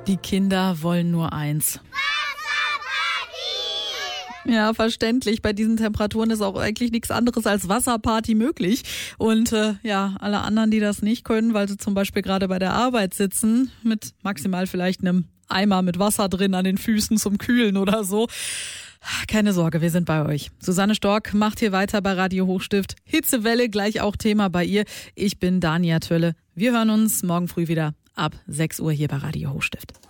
Die Kinder wollen nur eins. Ja, verständlich. Bei diesen Temperaturen ist auch eigentlich nichts anderes als Wasserparty möglich. Und alle anderen, die das nicht können, weil sie zum Beispiel gerade bei der Arbeit sitzen, mit maximal vielleicht einem Eimer mit Wasser drin an den Füßen zum Kühlen oder so. Keine Sorge, wir sind bei euch. Susanne Stork macht hier weiter bei Radio Hochstift. Hitzewelle, gleich auch Thema bei ihr. Ich bin Dania Tölle. Wir hören uns morgen früh wieder ab 6 Uhr hier bei Radio Hochstift.